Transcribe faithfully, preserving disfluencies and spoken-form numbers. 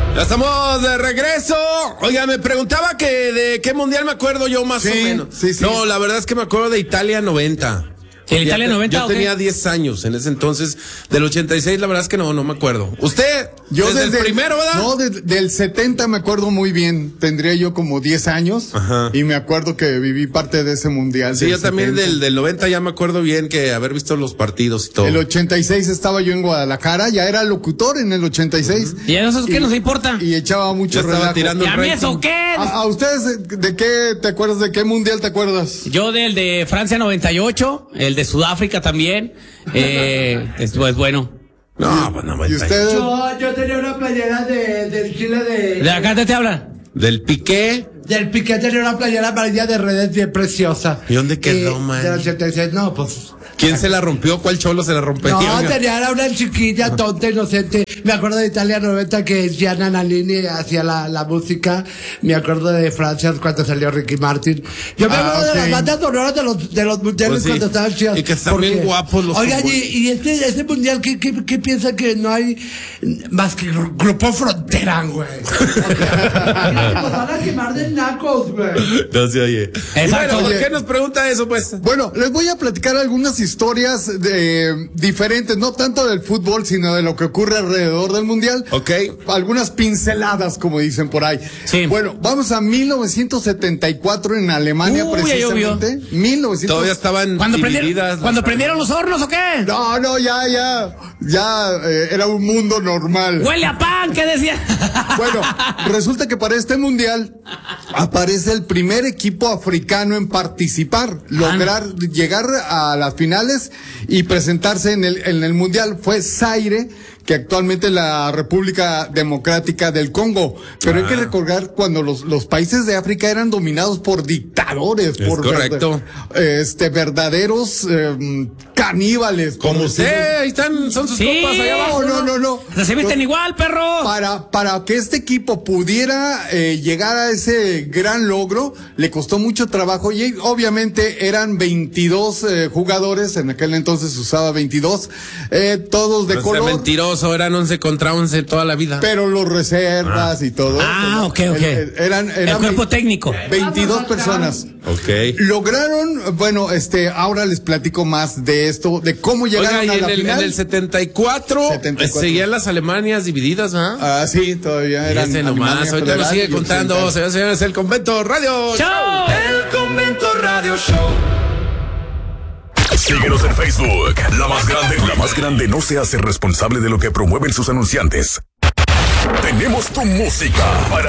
Ya estamos de regreso. Oiga, me preguntaba que de qué mundial me acuerdo yo más sí, o menos. Sí, sí. No, la verdad es que me acuerdo de Italia noventa. ¿El Italia te, noventa? Yo okay. tenía diez años en ese entonces. Del ochenta y seis, la verdad es que no, no me acuerdo. ¿Usted? Yo desde, desde el primero, ¿verdad? No, de, del setenta me acuerdo muy bien. Tendría yo como diez años. Ajá. Y me acuerdo que viví parte de ese mundial. Sí, yo también del, del noventa ya me acuerdo bien que haber visto los partidos y todo. El ochenta y seis estaba yo en Guadalajara, ya era locutor en el ochenta y seis. ¿Y a nosotros qué nos importa? Y echaba mucho relajo. Tirando ¿Y a mí eso qué? ¿A, ¿A ustedes de qué te acuerdas? ¿De qué mundial te acuerdas? Yo del de Francia noventa y ocho, el de Sudáfrica también. Eh, es pues bueno. No, pues no. ¿Y ustedes? Yo, yo tenía una playera de, del Chile de... ¿De acá te, te hablan? Del Piqué. Del Piqué tenía una playera amarilla de redes bien preciosa. ¿Y dónde quedó, eh, man? Del ochenta y seis, no, pues... ¿Quién se la rompió? ¿Cuál cholo se la rompió? No, tenía era una chiquilla, tonta, inocente. Me acuerdo de Italia noventa que Gianna Nannini hacía la, la música. Me acuerdo de Francia cuando salió Ricky Martin. Yo me Ah, acuerdo okay. de las bandas sonoras de los, de los mundiales Pues sí. cuando estaban chidas. Y que están bien guapos los Oigan, y, fútbol. y este, este mundial, ¿qué, qué, qué piensa que no hay más que gru- Grupo Frontera, güey? Nos van a quemar de nacos, güey. No se oye. Exacto. Bueno, ¿por Oye. qué nos pregunta eso, pues? Bueno, les voy a platicar algunas historias de, diferentes, no tanto del fútbol, sino de lo que ocurre alrededor del mundial. Ok. Algunas pinceladas, como dicen por ahí. Sí. Bueno, vamos a mil novecientos setenta y cuatro en Alemania, Uy, ya llovió. precisamente. mil novecientos... Todavía estaban ¿Cuando, divididas. prendieron, las- ¿cuando prendieron los hornos o qué? No, no, ya, ya, ya eh, era un mundo normal. Huele a pan, ¿qué decía? Bueno, resulta que para este mundial aparece el primer equipo africano en participar, lograr llegar a las finales y presentarse en el, en el mundial. Fue Zaire, que actualmente es la República Democrática del Congo. Pero Ah. hay que recordar cuando los, los países de África eran dominados por dictadores, Es por correcto. verda- este, verdaderos eh, caníbales. por Como decirlo. usted, ahí están, son sus Sí. compas allá abajo. No, no, no, no. No se visten No. igual, perro. Para, para que este equipo pudiera eh, llegar a ese gran logro, le costó mucho trabajo y obviamente eran veintidós eh, jugadores, en aquel entonces se usaba veintidós, eh, todos de No sea color, mentiroso, eran once contra once toda la vida. pero los reservas y todo. Ah, ok, ok. El- Eran, El eran cuerpo vein- técnico. veintidós personas. Ok. Lograron, bueno, este, ahora les platico más de esto, de cómo llegaron Oiga, y a en la el, final. en el setenta y cuatro, setenta y cuatro. seguían las Alemanias divididas, ¿ah? Ah, sí, todavía eran. Ese nomás, Alemania ahorita nos Federal sigue y contando, Occidental. señores, señores, el Convento Radio. ¡Chao! El Convento Radio Show. Síguenos en Facebook. La más grande. La más grande no se hace responsable de lo que promueven sus anunciantes. Tenemos tu música para